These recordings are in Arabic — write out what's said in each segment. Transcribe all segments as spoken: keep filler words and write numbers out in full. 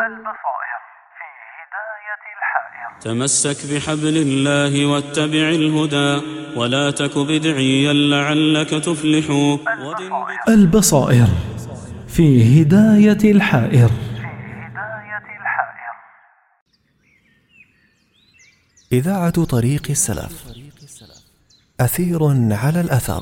البصائر في هداية الحائر. تمسك بحبل الله واتبع الهدى ولا تك بدعيا لعلك تفلح. البصائر في هداية الحائر. إذاعة طريق السلف، أثير على الأثر.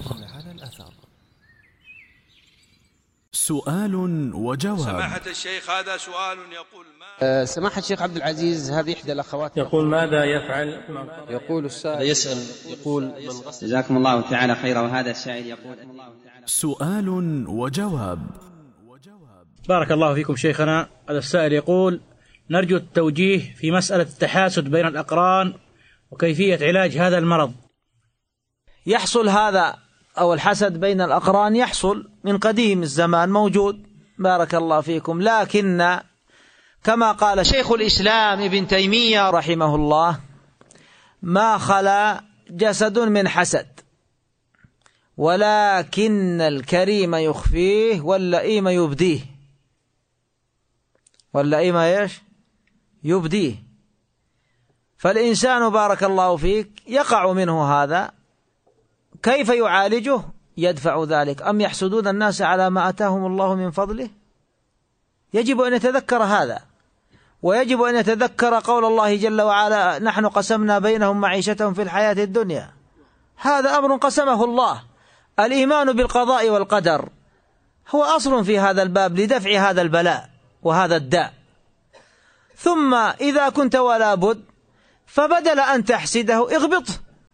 سؤال وجواب. سماحة الشيخ، هذا سؤال يقول ما أه سماحة الشيخ عبد العزيز، هذه إحدى الأخوات يقول ماذا يفعل؟ يقول السائل يسأل يقول جزاكم الله تعالى خيرا. وهذا السائل يقول سؤال وجواب. بارك الله فيكم شيخنا. هذا السائل يقول نرجو التوجيه في مسألة التحاسد بين الأقران وكيفية علاج هذا المرض. يحصل هذا أو الحسد بين الأقران يحصل من قديم الزمان، موجود بارك الله فيكم، لكن كما قال شيخ الإسلام ابن تيمية رحمه الله: ما خلا جسد من حسد ولكن الكريم يخفيه واللئيم يبديه. واللئيم ايش؟ يبديه. فالإنسان بارك الله فيك يقع منه هذا، كيف يعالجه؟ يدفع ذلك. أم يحسدون الناس على ما أتاهم الله من فضله؟ يجب أن يتذكر هذا، ويجب أن يتذكر قول الله جل وعلا: نحن قسمنا بينهم معيشتهم في الحياة الدنيا. هذا أمر قسمه الله. الإيمان بالقضاء والقدر هو أصل في هذا الباب لدفع هذا البلاء وهذا الداء. ثم إذا كنت ولا بد، فبدل أن تحسده اغبطه،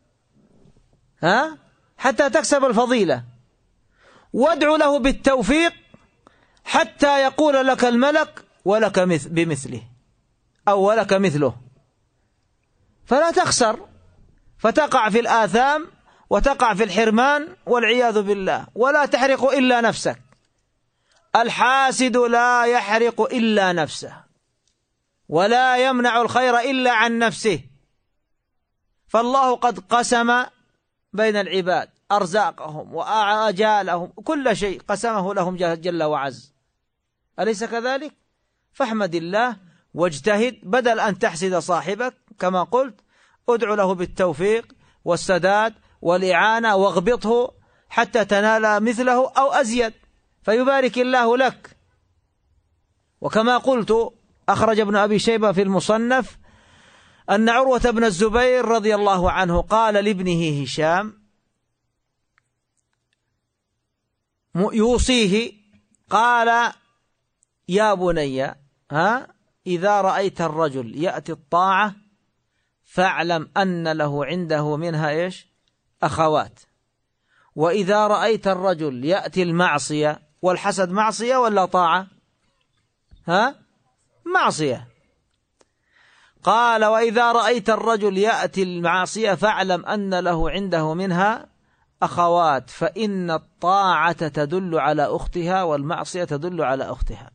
ها حتى تكسب الفضيلة، وادع له بالتوفيق حتى يقول لك الملك ولك مثل بمثله أو ولك مثله، فلا تخسر فتقع في الآثام وتقع في الحرمان والعياذ بالله. ولا تحرق إلا نفسك. الحاسد لا يحرق إلا نفسه ولا يمنع الخير إلا عن نفسه. فالله قد قسم بين العباد أرزاقهم وآجالهم، كل شيء قسمه لهم جل وعز، أليس كذلك؟ فاحمد الله واجتهد، بدل أن تحسد صاحبك كما قلت ادع له بالتوفيق والسداد والإعانة، واغبطه حتى تنال مثله أو أزيد فيبارك الله لك. وكما قلت أخرج ابن أبي شيبة في المصنف أن عروة بن الزبير رضي الله عنه قال لابنه هشام يوصيه، قال: يا بني، ها إذا رأيت الرجل يأتي الطاعة فاعلم أن له عنده منها إيش؟ أخوات. وإذا رأيت الرجل يأتي المعصية، والحسد معصية ولا طاعة؟ ها معصية. قال: وإذا رأيت الرجل يأتي المعصية فاعلم أن له عنده منها أخوات، فإن الطاعة تدل على أختها والمعصية تدل على أختها.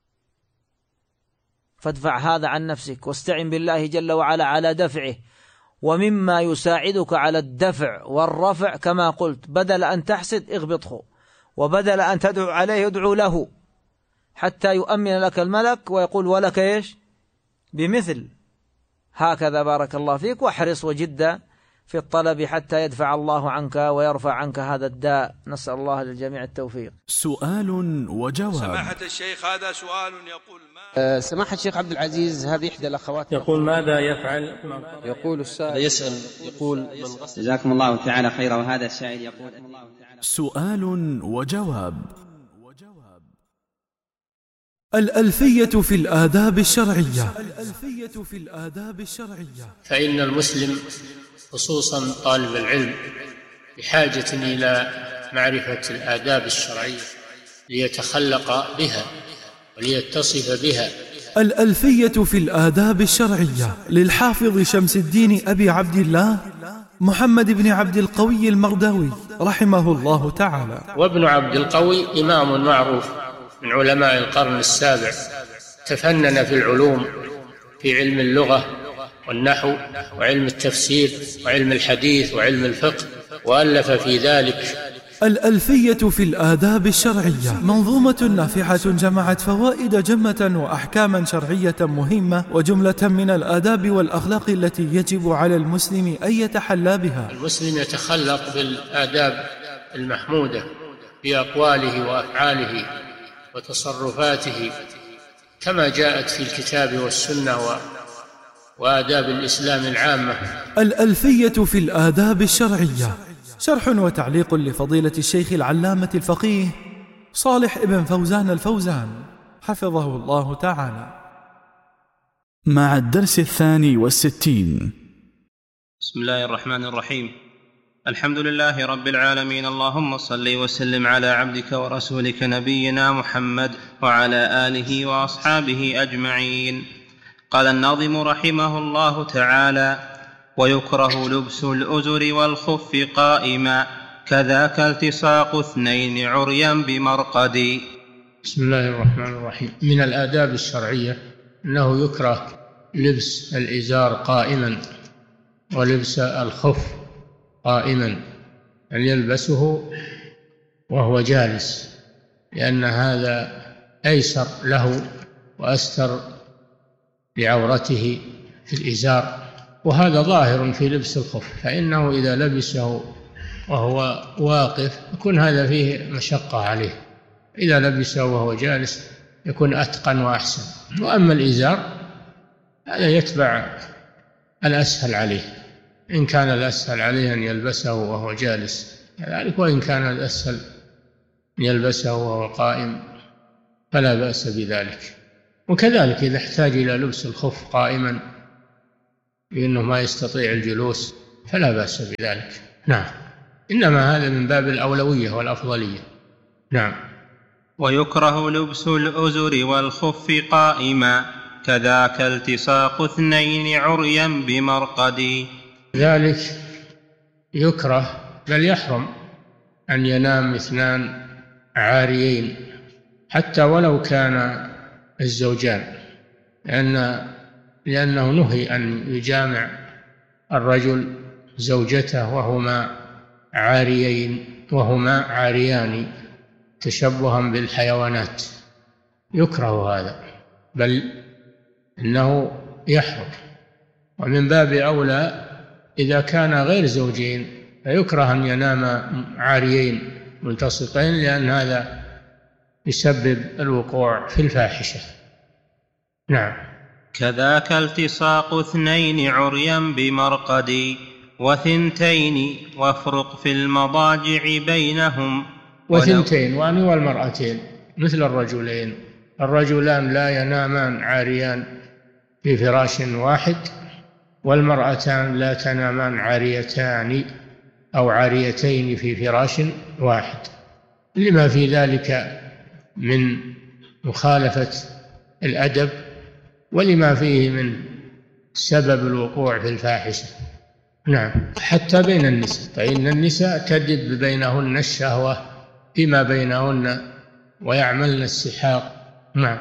فادفع هذا عن نفسك واستعن بالله جل وعلا على دفعه. ومما يساعدك على الدفع والرفع كما قلت، بدل أن تحسد اغبطه، وبدل أن تدعو عليه ادعو له حتى يؤمن لك الملك ويقول ولك إيش؟ بمثل. هكذا بارك الله فيك، واحرص وجد في الطلب حتى يدفع الله عنك ويرفع عنك هذا الداء. نسأل الله للجميع التوفيق. سؤال وجواب. سماحة الشيخ، هذا سؤال يقول ما أه سماحة الشيخ عبد العزيز، هذه إحدى الأخوات يقول ماذا يفعل؟ يقول السائل يسأل يقول جزاكم الله تعالى خيرا. وهذا السائل يقول سؤال وجواب. الألفية في الآداب الشرعية. الألفية في الآداب الشرعية. فإن المسلم خصوصا طالب العلم بحاجة إلى معرفة الآداب الشرعية ليتخلق بها وليتصف بها. الألفية في الآداب الشرعية للحافظ شمس الدين أبي عبد الله محمد بن عبد القوي المرداوي رحمه الله تعالى. وابن عبد القوي إمام معروف من علماء القرن السابع، تفنن في العلوم، في علم اللغة والنحو وعلم التفسير وعلم الحديث وعلم الفقه، وألف في ذلك الألفية في الآداب الشرعية منظومة نافعة جمعت فوائد جمة وأحكاما شرعية مهمة وجملة من الآداب والأخلاق التي يجب على المسلم أن يتحلى بها. المسلم يتخلق بالآداب المحمودة في أقواله وأفعاله وتصرفاته كما جاءت في الكتاب والسنة وآداب الإسلام العامة. الألفية في الآداب الشرعية شرح وتعليق لفضيلة الشيخ العلامة الفقيه صالح ابن فوزان الفوزان حفظه الله تعالى. مع الدرس الثاني والستين. بسم الله الرحمن الرحيم. الحمد لله رب العالمين، اللهم صل وسلم على عبدك ورسولك نبينا محمد وعلى آله وأصحابه أجمعين. قال الناظم رحمه الله تعالى: ويكره لبس الأزر والخف قائما كذاك التصاق اثنين عريا بمرقد. بسم الله الرحمن الرحيم. من الآداب الشرعية أنه يكره لبس الإزار قائما ولبس الخف قائما، أن يلبسه وهو جالس، لأن هذا أيسر له وأستر لعورته في الإزار، وهذا ظاهر في لبس الخف، فإنه إذا لبسه وهو واقف يكون هذا فيه مشقة عليه، إذا لبسه وهو جالس يكون أتقن وأحسن. وأما الإزار هذا يتبع الأسهل عليه، إن كان الأسهل عليه أن يلبسه وهو جالس كذلك، وإن كان الأسهل أن يلبسه وهو قائم فلا بأس بذلك. وكذلك إذا احتاج إلى لبس الخف قائما لأنه ما يستطيع الجلوس فلا بأس بذلك. نعم، إنما هذا من باب الأولوية والأفضلية. نعم. ويكره لبس الأزر والخف قائما كذاك التصاق اثنين عريا بمرقد. ذلك يكره بل يحرم أن ينام اثنان عاريين حتى ولو كان الزوجان، لأن لأنه نهي أن يجامع الرجل زوجته وهما عاريين وهما عاريان تشبها بالحيوانات، يكره هذا بل إنه يحرم. ومن باب أولى إذا كان غير زوجين فيكره أن ينام عاريين ملتصقين، لأن هذا يسبب الوقوع في الفاحشة. نعم. كذاك التصاق اثنين عريا بمرقد وثنتين وافرق في المضاجع بينهم. وثنتين وأن والمرأتين مثل الرجلين، الرجلان لا ينامان عاريان في فراش واحد، والمرأتان لا تنامان عاريتان أو عاريتين في فراش واحد، لما في ذلك من مخالفة الأدب ولما فيه من سبب الوقوع في الفاحشة. نعم. حتى بين النساء، فإن النساء تدب بينهن الشهوة فيما بينهن ويعملن السحاق. نعم.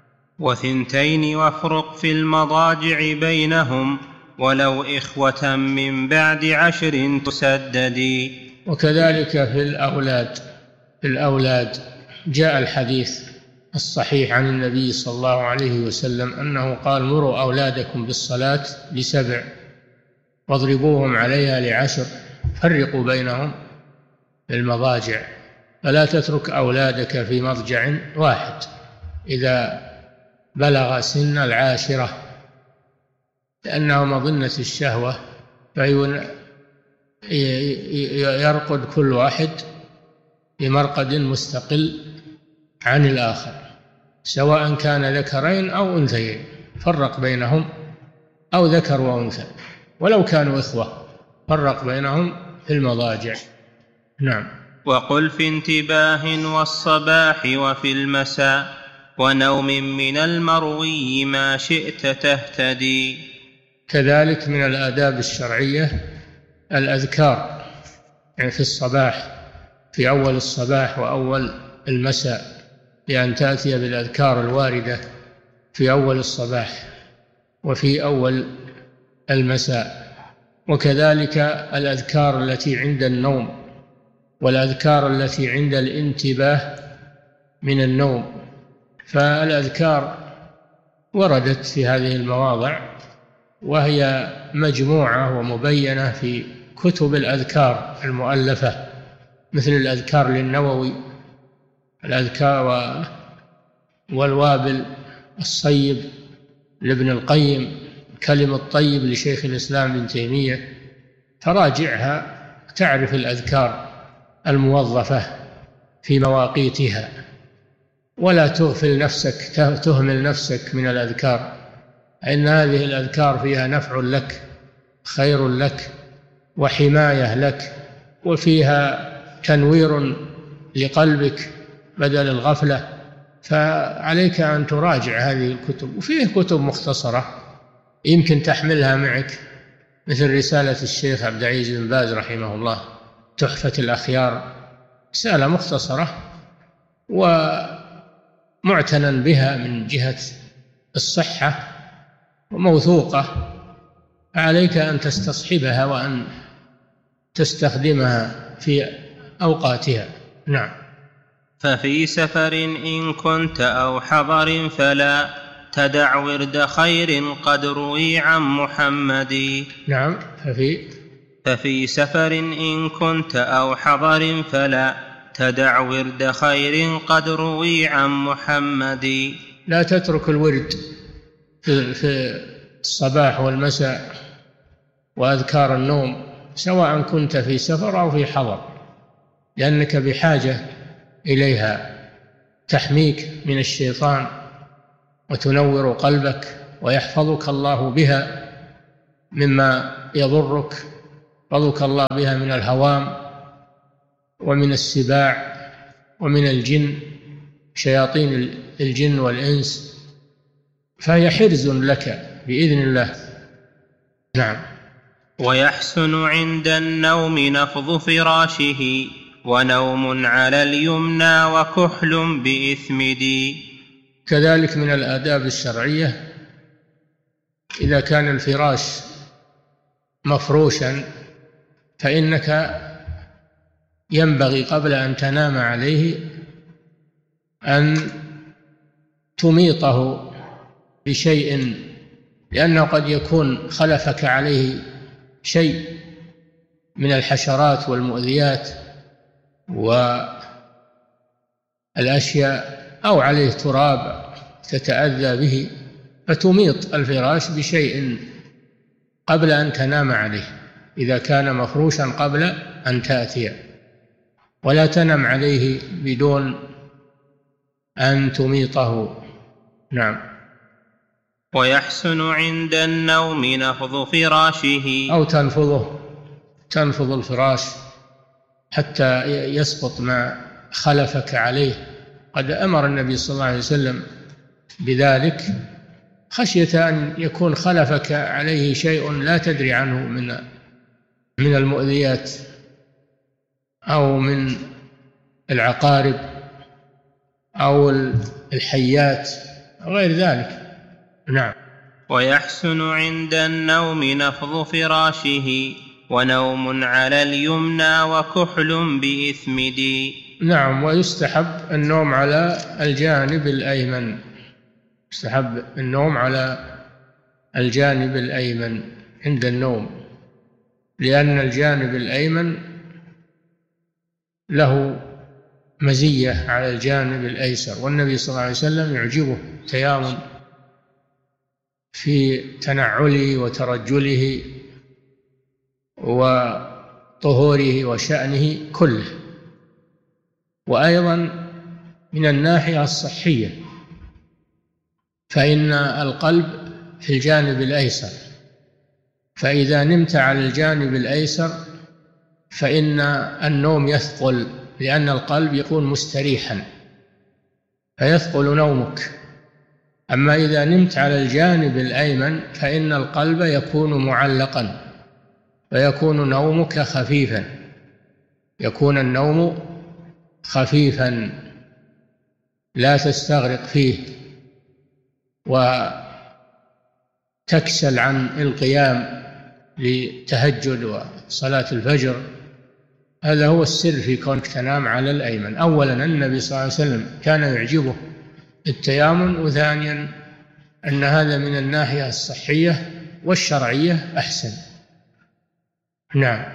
وثنتين وافرق في المضاجع بينهم ولو إخوة من بعد عشر تسددي. وكذلك في الأولاد في الأولاد جاء الحديث الصحيح عن النبي صلى الله عليه وسلم أنه قال: مروا أولادكم بالصلاة لسبع واضربوهم عليها لعشر، فرقوا بينهم في المضاجع، فلا تترك أولادك في مضجع واحد إذا بلغ سن العاشرة، لأنه مظنة الشهوة، فيرقد كل واحد بمرقد مستقل عن الآخر، سواء كان ذكرين أو أنثيين، فرق بينهم، أو ذكر وأنثى، ولو كانوا إخوة فرق بينهم في المضاجع. نعم. وقل في انتباه والصباح وفي المساء ونوم من المروي ما شئت تهتدي. كذلك من الآداب الشرعية الأذكار، يعني في الصباح، في أول الصباح وأول المساء، بأن تأتي بالأذكار الواردة في أول الصباح وفي أول المساء. وكذلك الأذكار التي عند النوم، والأذكار التي عند الانتباه من النوم. فالأذكار وردت في هذه المواضع، وهي مجموعة ومبينة في كتب الأذكار المؤلفة، مثل الأذكار للنووي، الأذكار والوابل الصيب لابن القيم، كلم الطيب لشيخ الإسلام ابن تيمية. فراجعها تعرف الأذكار الموظفة في مواقيتها، ولا تغفل نفسك تهمل نفسك من الأذكار، إن هذه الأذكار فيها نفع لك، خير لك، وحماية لك، وفيها تنوير لقلبك بدل الغفلة. فعليك أن تراجع هذه الكتب. وفيه كتب مختصرة يمكن تحملها معك، مثل رسالة الشيخ عبد العزيز بن باز رحمه الله، تحفة الأخيار، رسالة مختصرة ومعتنى بها من جهة الصحة وموثوقة، عليك أن تستصحبها وأن تستخدمها في أوقاتها. نعم. ففي سفر إن كنت أو حضر فلا تدع ورد خير قد روي عن محمد. نعم. ففي ففي سفر إن كنت أو حضر فلا تدع ورد خير قد روي عن محمد. لا تترك الورد في الصباح والمساء وأذكار النوم، سواء كنت في سفر أو في حضر، لأنك بحاجة إليها، تحميك من الشيطان وتنور قلبك، ويحفظك الله بها مما يضرك، يحفظك الله بها من الهوام ومن السباع ومن الجن، شياطين الجن والإنس، فهي حرز لك بإذن الله. نعم. ويحسن عند النوم نفض فراشه ونوم على اليمنى وكحل بإثمد. كذلك من الآداب الشرعية إذا كان الفراش مفروشا فإنك ينبغي قبل أن تنام عليه أن تميطه بشيء، لأنه قد يكون خلفك عليه شيء من الحشرات والمؤذيات والأشياء، أو عليه تراب تتأذى به، فتميط الفراش بشيء قبل أن تنام عليه إذا كان مفروشا قبل أن تأتي، ولا تنم عليه بدون أن تميطه. نعم. ويحسن عند النوم نفض فراشه، أو تنفضه، تنفض الفراش حتى يسقط ما خلفك عليه. قد أمر النبي صلى الله عليه وسلم بذلك خشية أن يكون خلفك عليه شيء لا تدري عنه من من المؤذيات أو من العقارب أو الحيات غير ذلك. نعم. ويحسن عند النوم نفض فراشه ونوم على اليمنى وكحل بإثمد. نعم. ويستحب النوم على الجانب الأيمن، يستحب النوم على الجانب الأيمن عند النوم، لأن الجانب الأيمن له مزية على الجانب الأيسر، والنبي صلى الله عليه وسلم يعجبه تيامن في تنعله وترجله وطهوره وشأنه كله. وأيضا من الناحية الصحية فإن القلب في الجانب الأيسر، فإذا نمت على الجانب الأيسر فإن النوم يثقل، لأن القلب يكون مستريحا فيثقل نومك. أما إذا نمت على الجانب الأيمن فإن القلب يكون معلقا فيكون نومك خفيفا، يكون النوم خفيفا لا تستغرق فيه وتكسل عن القيام لتهجد وصلاة الفجر هذا هو السر في كونك تنام على الأيمن. أولا النبي صلى الله عليه وسلم كان يعجبه التيامن، وثانيا أن هذا من الناحية الصحية والشرعية أحسن. نعم.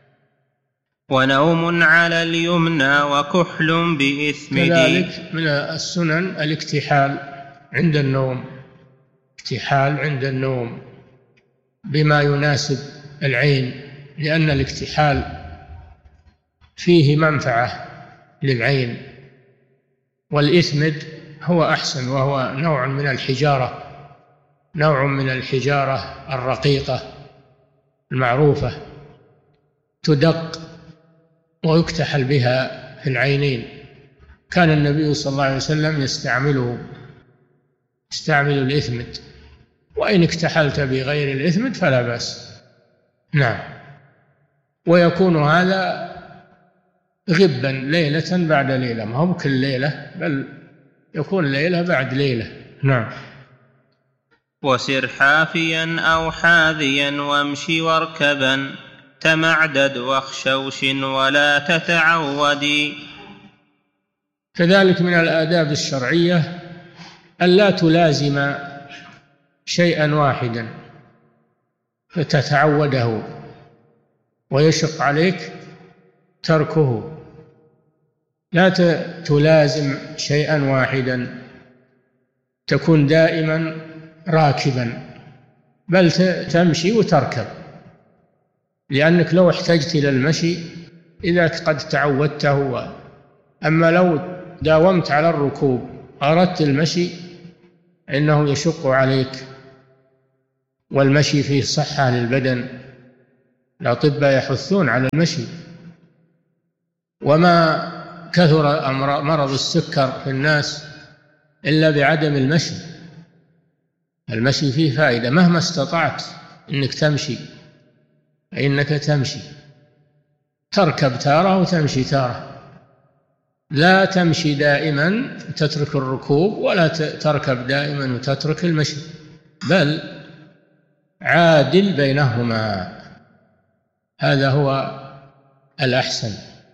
ونوم على اليمنى وكحل بإثم كذلك من السنن الاكتحال عند النوم، اكتحال عند النوم بما يناسب العين، لأن الاكتحال فيه منفعة للعين. والإثمد هو أحسن، وهو نوع من الحجارة، نوع من الحجارة الرقيقة المعروفة، تدق ويكتحل بها في العينين. كان النبي صلى الله عليه وسلم يستعمله يستعمل الإثمد، وإن اكتحلت بغير الإثمد فلا بأس. نعم. ويكون هذا غبا ليلة بعد ليلة، ما هو كل ليلة، بل يكون ليلة بعد ليلة. نعم. وسر حافيا أو حاذيا وامش واركبا تمعدد واخشوش ولا تتعودي. كذلك من الآداب الشرعية ألا تلازم شيئا واحدا فتتعوده ويشق عليك تركه. لا تلازم شيئا واحدا، تكون دائما راكبا، بل تمشي وتركب، لأنك لو احتجت إلى المشي إذا قد تعودته. أما لو داومت على الركوب أردت المشي إنه يشق عليك، والمشي فيه صحة للبدن، الأطباء يحثون على المشي. وما كثر مرض السكر في الناس إلا بعدم المشي. المشي فيه فائدة مهما استطعت إنك تمشي، إنك تمشي، تركب تارة وتمشي تارة. لا تمشي دائما تترك الركوب، ولا تركب دائما وتترك المشي، بل عادل بينهما، هذا هو الأحسن.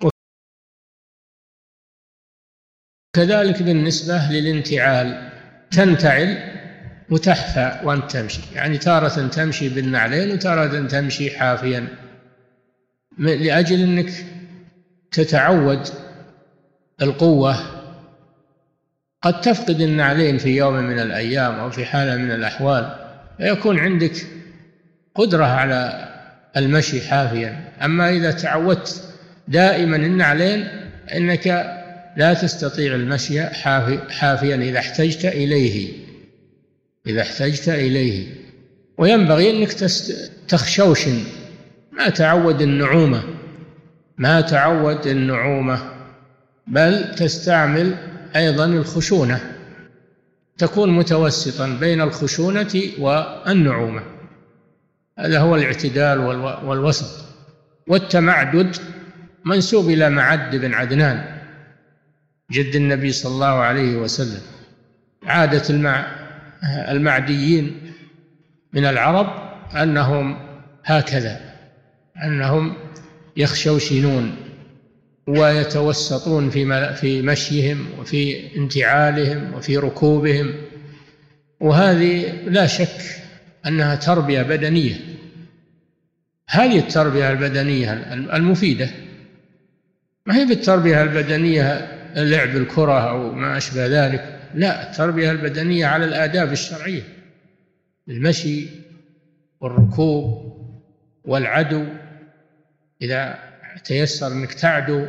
كذلك بالنسبة للانتعال، تنتعل وتحفى وأنت تمشي، يعني تارة تمشي بالنعلين وتارة تمشي حافيا، لأجل أنك تتعود القوة. قد تفقد النعلين في يوم من الأيام أو في حالة من الأحوال، فيكون عندك قدرة على المشي حافيا. أما إذا تعودت دائما النعلين إنك لا تستطيع المشي حافيا إذا احتجت إليه إذا احتجت إليه. وينبغي أنك تخشوشن، ما تعود النعومة ما تعود النعومة بل تستعمل أيضا الخشونة، تكون متوسطا بين الخشونة والنعومة، هذا هو الاعتدال والوسط. والتمعدد منسوب إلى معد بن عدنان جد النبي صلى الله عليه وسلم. عادة المع المعديين من العرب أنهم هكذا، أنهم يخشوشنون ويتوسطون في في مشيهم وفي انتعالهم وفي ركوبهم، وهذه لا شك أنها تربية بدنية. هذه التربية البدنية المفيدة، ما هي بالتربية البدنية لعب الكرة أو ما أشبه ذلك، لا، التربية البدنية على الآداب الشرعية، المشي والركوب والعدو إذا تيسر أنك تعدو،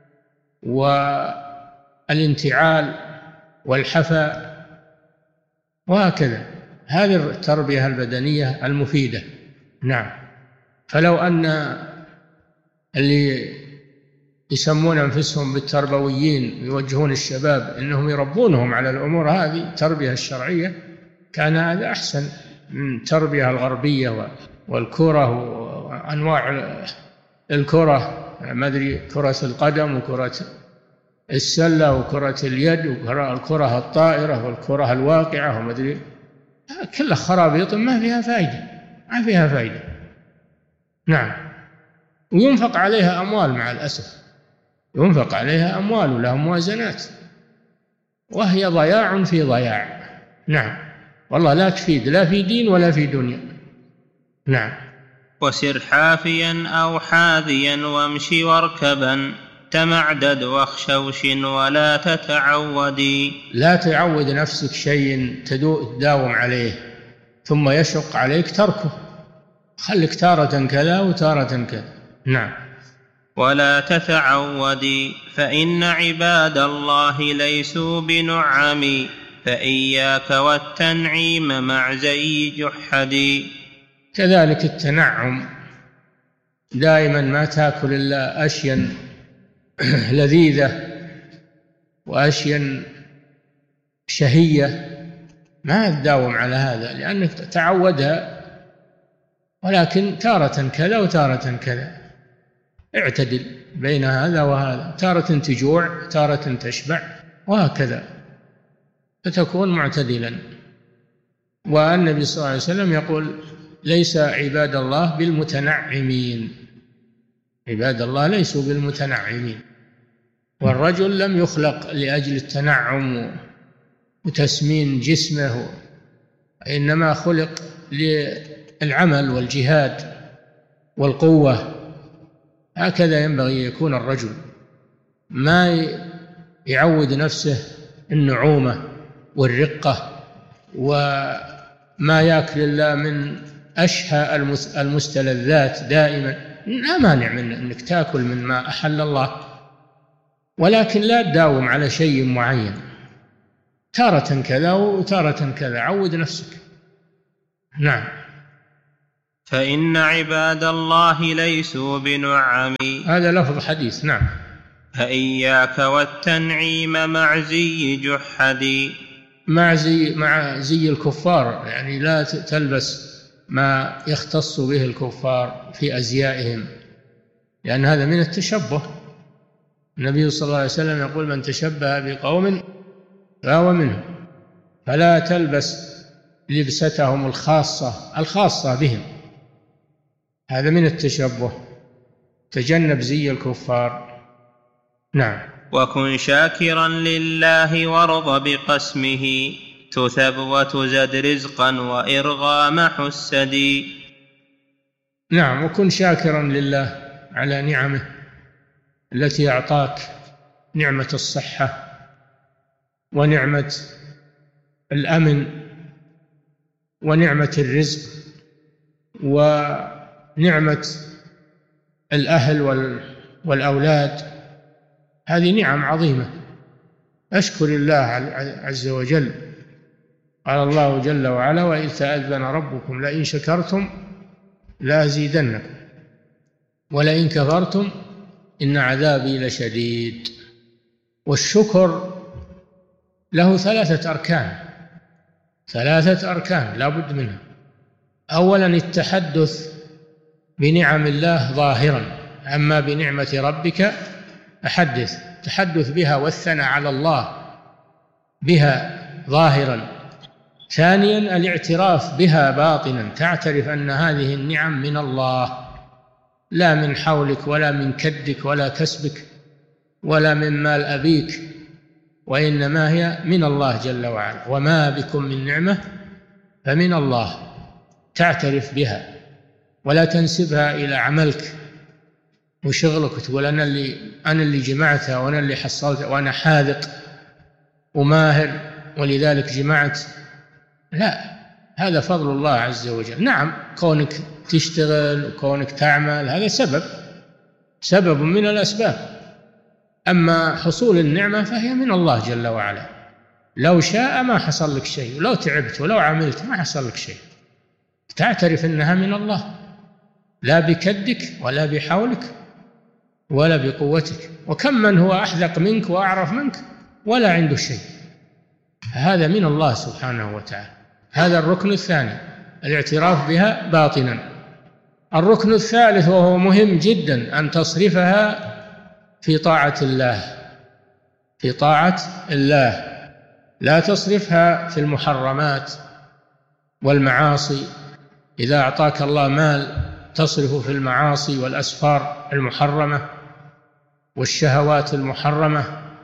والانتعال والحفا، وهكذا. هذه التربية البدنية المفيدة. نعم. فلو أن اللي يسمون أنفسهم بالتربويين يوجهون الشباب إنهم يربونهم على الأمور هذه التربية الشرعية، كان هذا أحسن من التربية الغربية والكرة وأنواع الكرة، ما أدري، كرة القدم وكرة السلة وكرة اليد والكرة الطائرة والكرة الواقعة وما أدري، كلها خرابيط ما فيها فائدة، ما فيها فائدة. نعم. وينفق عليها أموال مع الأسف، ينفق عليها أموال ولها موازنات، وهي ضياع في ضياع. نعم، والله لا تفيد لا في دين ولا في دنيا. نعم. وسر حافيا أو حاذيا وامش واركبا تمعدد واخشوش ولا تتعودي. لا تعود نفسك شيء تداوم عليه ثم يشق عليك تركه، خلك تارة كذا وتارة كذا. نعم. ولا تتعودي فإن عباد الله ليسوا بنعم فإياك والتنعيم مع زي جحدي. كذلك التنعم، دائما ما تأكل إلا أشياء لذيذة وأشياء شهية، ما تداوم على هذا لأنك تعودها، ولكن تارة كذا وتارة كذا، اعتدل بين هذا وهذا، تارة تجوع تارة تشبع وهكذا، فتكون معتدلا. والنبي صلى الله عليه وسلم يقول ليس عباد الله بالمتنعمين، عباد الله ليسوا بالمتنعمين، والرجل لم يخلق لأجل التنعم وتسمين جسمه، إنما خلق للعمل والجهاد والقوة. هكذا ينبغي يكون الرجل، ما يعود نفسه النعومة والرقة وما يأكل إلا من أشهى المستلذات دائما. لا مانع من أنك تأكل من ما أحل الله، ولكن لا تداوم على شيء معين، تارة كذا وتارة كذا، عود نفسك. نعم. فإن عباد الله ليسوا بنعم، هذا لفظ حديث. نعم. فإياك والتنعيم مع زي جحدي، مع زي مع زي الكفار، يعني لا تلبس ما يختص به الكفار في أزيائهم، لأن هذا من التشبه. النبي صلى الله عليه وسلم يقول من تشبه بقوم فهو منهم، فلا تلبس لبستهم الخاصة الخاصة بهم، هذا من التشبه، تجنب زي الكفار. نعم. وكن شاكرا لله وارض بقسمه تثب وتزد رزقا وإرغام حسدي. نعم، وكن شاكرا لله على نعمه التي أعطاك، نعمة الصحة ونعمة الأمن ونعمة الرزق ونعمة الأهل والأولاد، هذه نعم عظيمة، أشكر الله عز وجل. قال الله جل وعلا وإذ تأذن ربكم لئن شكرتم لأزيدنكم ولئن كفرتم إن عذابي لشديد. والشكر له ثلاثة أركان، ثلاثة أركان لا بد منها. أولا التحدث بنعم الله ظاهرا، أما بنعمة ربك أحدث، تحدث بها والثناء على الله بها ظاهرا. ثانيا الاعتراف بها باطنا، تعترف أن هذه النعم من الله، لا من حولك ولا من كدك ولا كسبك ولا من مال أبيك، وإنما هي من الله جل وعلا، وما بكم من نعمة فمن الله، تعترف بها ولا تنسبها إلى عملك وشغلك وتقول أنا اللي أنا اللي جمعتها وأنا اللي حصلتها وأنا حاذق وماهر ولذلك جمعت. لا، هذا فضل الله عز وجل. نعم، كونك تشتغل وكونك تعمل هذا سبب سبب من الأسباب، أما حصول النعمة فهي من الله جل وعلا، لو شاء ما حصل لك شيء، ولو تعبت ولو عملت ما حصل لك شيء، تعترف أنها من الله، لا بكدك ولا بحولك ولا بقوتك. وكم من هو أحذق منك وأعرف منك ولا عنده شيء، هذا من الله سبحانه وتعالى. هذا الركن الثاني، الاعتراف بها باطنا. الركن الثالث وهو مهم جدا، أن تصرفها في طاعة الله، في طاعة الله، لا تصرفها في المحرمات والمعاصي. إذا أعطاك الله مال تصرف في المعاصي والأسفار المحرمة والشهوات المحرمة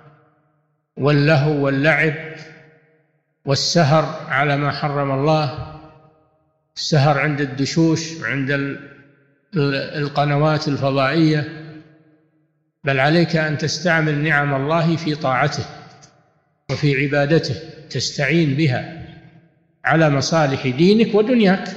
واللهو واللعب والسهر على ما حرم الله، السهر عند الدشوش وعند القنوات الفضائية، بل عليك أن تستعمل نعم الله في طاعته وفي عبادته، تستعين بها على مصالح دينك ودنياك،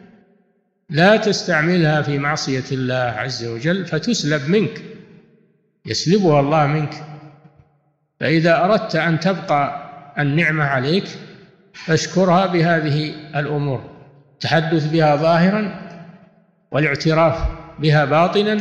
لا تستعملها في معصية الله عز وجل فتسلب منك، يسلبها الله منك. فإذا أردت أن تبقى النعمة عليك فاشكرها بهذه الأمور، التحدث بها ظاهرا والاعتراف بها باطنا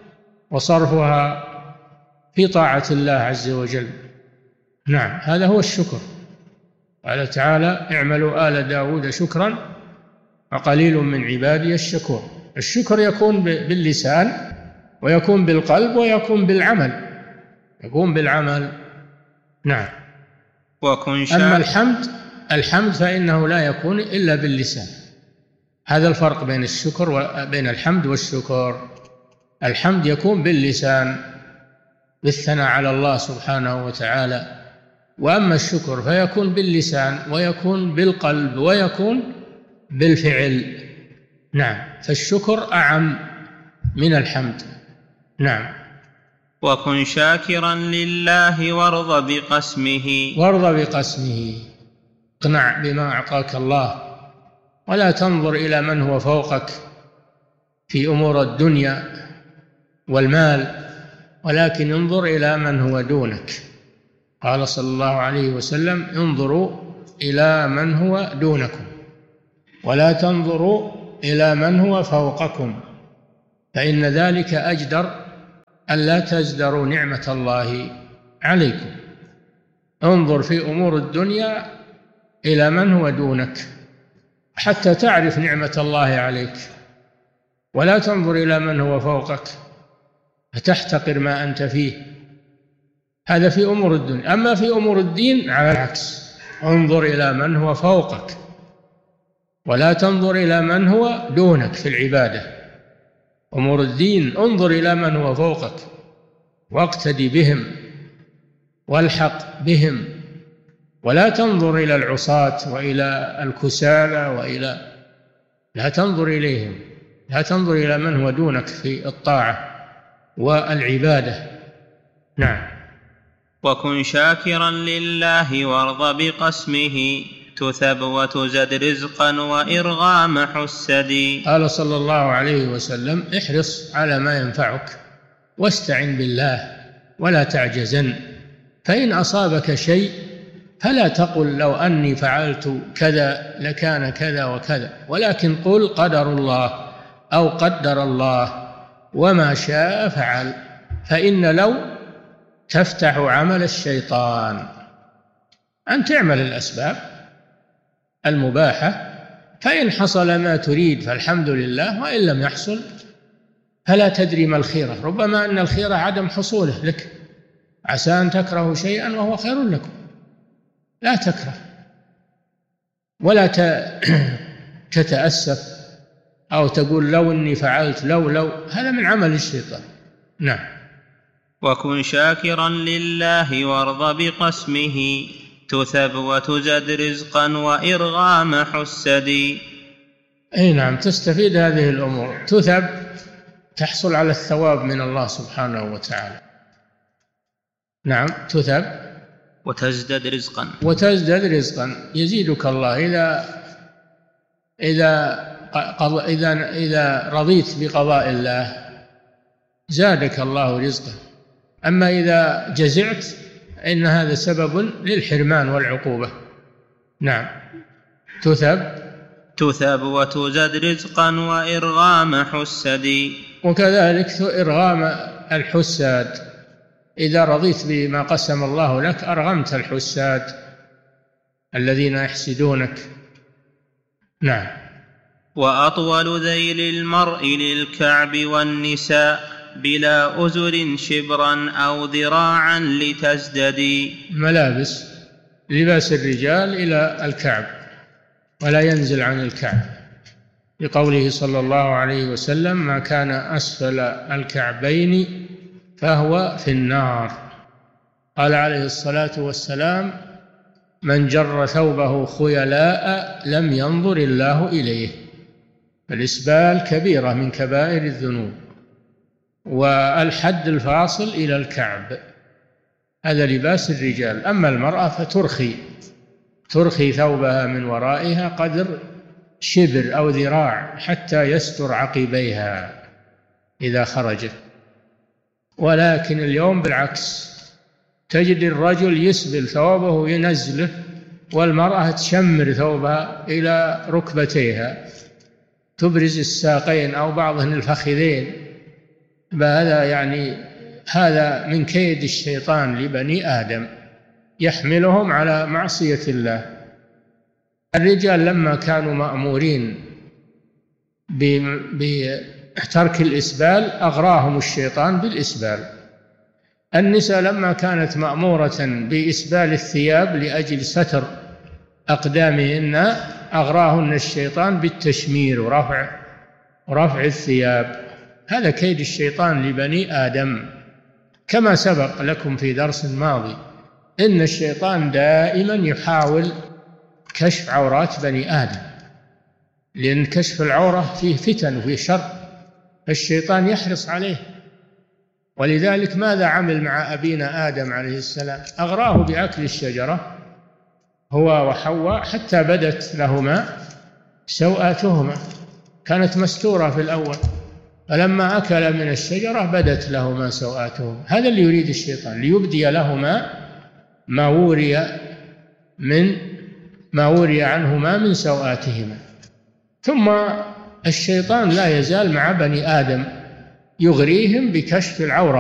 وصرفها في طاعة الله عز وجل. نعم، هذا هو الشكر. قال تعالى: اعملوا آل داود شكرا وقليل من عبادي الشكور. الشكر يكون باللسان ويكون بالقلب ويكون بالعمل، يكون بالعمل. نعم. وكن أما الحمد الحمد فإنه لا يكون إلا باللسان. هذا الفرق بين الشكر وبين الحمد والشكر. الحمد يكون باللسان بالثناء على الله سبحانه وتعالى، وأما الشكر فيكون باللسان ويكون بالقلب ويكون بالفعل. نعم، فالشكر أعم من الحمد. نعم. وكن شاكرا لله وارض بقسمه. وارض بقسمه، اقنع بما أعطاك الله، ولا تنظر إلى من هو فوقك في أمور الدنيا والمال، ولكن انظر إلى من هو دونك. قال صلى الله عليه وسلم: انظروا إلى من هو دونكم ولا تنظروا إلى من هو فوقكم، فإن ذلك أجدر ألا تزدروا نعمة الله عليكم. انظر في أمور الدنيا إلى من هو دونك حتى تعرف نعمة الله عليك، ولا تنظر إلى من هو فوقك فتحتقر ما أنت فيه. هذا في أمور الدنيا. أما في أمور الدين على العكس، انظر إلى من هو فوقك ولا تنظر إلى من هو دونك في العبادة. أمور الدين انظر إلى من هو فوقك واقتدي بهم والحق بهم، ولا تنظر إلى العصاة وإلى الكسالى وإلى لا تنظر إليهم، لا تنظر إلى من هو دونك في الطاعة والعبادة. نعم. وكن شاكرا لله وارض بقسمه، تثب وتزد رزقا وإرغام حسدي. قال صلى الله عليه وسلم: احرص على ما ينفعك واستعن بالله ولا تعجزن، فإن أصابك شيء فلا تقل لو أني فعلت كذا لكان كذا وكذا، ولكن قل قدر الله أو قدر الله وما شاء فعل، فإن لو تفتح عمل الشيطان. أن تعمل الأسباب المباحة، فإن حصل ما تريد فالحمد لله، وإن لم يحصل فلا تدري ما الخيرة. ربما أن الخيرة عدم حصوله لك، عسى أن تكرهوا شيئا وهو خير لكم. لا تكره ولا تتأسف أو تقول لو أني فعلت لو لو هذا من عمل الشيطان. نعم. وكن شاكرا لله وارض بقسمه، تثب وتزد رزقا وإرغام حسدي. أي نعم، تستفيد هذه الأمور. تثب، تحصل على الثواب من الله سبحانه وتعالى. نعم، تثب وتزدد رزقا وتزدد رزقا يزيدك الله إذا إذا إذا إذا رضيت بقضاء الله زادك الله رزقا. أما إذا جزعت إن هذا سبب للحرمان والعقوبة. نعم. تثب تثب وتزد رزقا وإرغام حسدي. وكذلك إرغام الحساد، إذا رضيت بما قسم الله لك أرغمت الحساد الذين يحسدونك. نعم. وأطول ذيل المرء للكعب والنساء، بلا أزر شبرا أو ذراعا لتزددي. ملابس، لباس الرجال إلى الكعب ولا ينزل عن الكعب، لقوله صلى الله عليه وسلم: ما كان أسفل الكعبين فهو في النار. قال عليه الصلاة والسلام: من جر ثوبه خيلاء لم ينظر الله إليه. فالإسبال كبيرة من كبائر الذنوب، والحد الفاصل إلى الكعب هذا لباس الرجال. أما المرأة فترخي ترخي ثوبها من ورائها قدر شبر أو ذراع حتى يستر عقبيها إذا خرجت. ولكن اليوم بالعكس، تجد الرجل يسبل ثوبه وينزله، والمرأة تشمر ثوبها إلى ركبتيها، تبرز الساقين أو بعضهن الفخذين. هذا يعني هذا من كيد الشيطان لبني آدم، يحملهم على معصية الله. الرجال لما كانوا مأمورين بترك الإسبال أغراهم الشيطان بالإسبال. النساء لما كانت مأمورة بإسبال الثياب لأجل ستر أقدامهن أغراهن الشيطان بالتشمير ورفع ورفع الثياب. هذا كيد الشيطان لبني آدم، كما سبق لكم في درس ماضي إن الشيطان دائما يحاول كشف عورات بني آدم، لأن كشف العورة فيه فتن وفيه شر، الشيطان يحرص عليه. ولذلك ماذا عمل مع أبينا آدم عليه السلام؟ أغراه بأكل الشجرة هو وحواء حتى بدت لهما سوآتهما، كانت مستورة في الأول، فلما أكل من الشجرة بدت لهما سوآتهما. هذا اللي يريد الشيطان، ليبدي لهما ما وري من ما وري عنهما من سوآتهما. ثم الشيطان لا يزال مع بني آدم يغريهم بكشف العورة.